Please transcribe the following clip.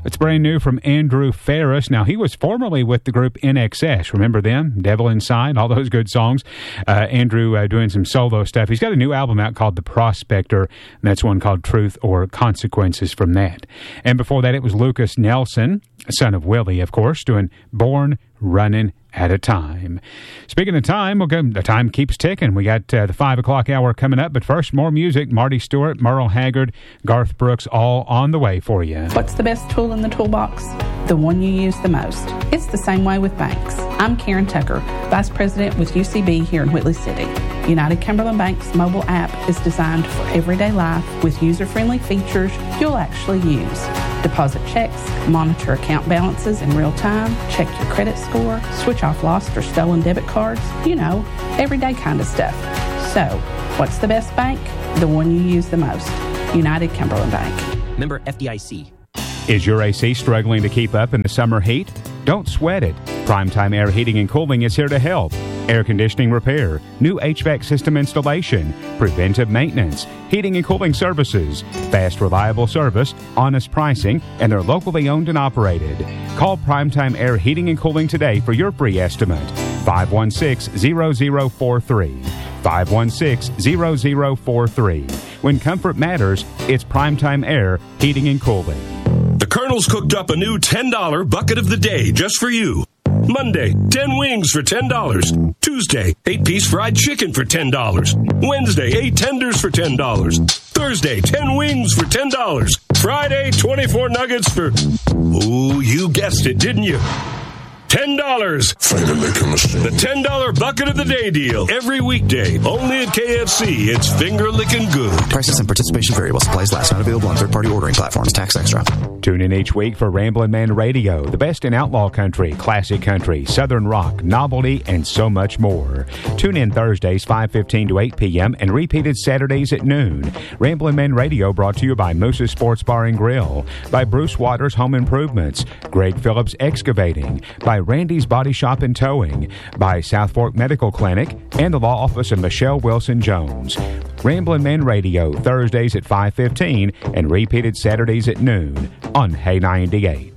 It's brand new from Andrew Ferris. Now, he was formerly with the group NXS. Remember them? Devil Inside, all those good songs. Andrew doing some solo stuff. He's got a new album out called The Prospector, and that's one called Truth or Consequences from that. And before that, it was Lucas Nelson, son of Willie, of course, doing Born Running at a Time. Speaking of time, the time keeps ticking. We got the 5 o'clock hour coming up, but first, more music. Marty Stewart, Merle Haggard, Garth Brooks, all on the way for you. What's the best tool in the toolbox? The one you use the most. It's the same way with banks. I'm Karen Tucker, Vice President with UCB here in Whitley City. United Cumberland Bank's mobile app is designed for everyday life with user-friendly features you'll actually use. Deposit checks, monitor account balances in real time, check your credit score, switch off lost or stolen debit cards, everyday kind of stuff. So, what's the best bank? The one you use the most. United Cumberland Bank. Member FDIC. Is your AC struggling to keep up in the summer heat? Don't sweat it. Primetime Air Heating and Cooling is here to help. Air conditioning repair, new HVAC system installation, preventive maintenance, heating and cooling services, fast, reliable service, honest pricing, and they're locally owned and operated. Call Primetime Air Heating and Cooling today for your free estimate. 516-0043. 516-0043. When comfort matters, it's Primetime Air Heating and Cooling. The Colonel's cooked up a new $10 bucket of the day just for you. Monday, 10 wings for $10. Tuesday, 8-piece fried chicken for $10. Wednesday, 8 tenders for $10. Thursday, 10 wings for $10. Friday, 24 nuggets for... Oh, you guessed it, didn't you? $10. The $10 bucket of the day deal. Every weekday, only at KFC. It's finger-licking good. Prices and participation variable. Supplies last. Not available on third-party ordering platforms. Tax extra. Tune in each week for Ramblin' Man Radio, the best in outlaw country, classic country, southern rock, novelty, and so much more. Tune in Thursdays 5:15 to 8 p.m. and repeated Saturdays at noon. Ramblin' Man Radio brought to you by Moose's Sports Bar and Grill, by Bruce Waters Home Improvements, Greg Phillips Excavating, by Randy's Body Shop and Towing, by South Fork Medical Clinic, and the law office of Michelle Wilson Jones. Ramblin' Man Radio, Thursdays at 5:15 and repeated Saturdays at noon on Hay 98.